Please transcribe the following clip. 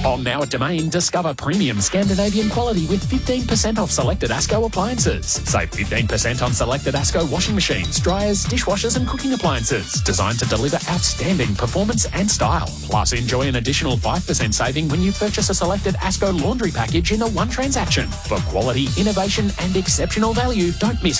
On Now at Domain, discover premium Scandinavian quality with 15% off selected ASCO appliances. Save 15% on selected ASCO washing machines, dryers, dishwashers and cooking appliances. Designed to deliver outstanding performance and style. Plus, enjoy an additional 5% saving when you purchase a selected ASCO laundry package in a one transaction. For quality, innovation and exceptional value, don't miss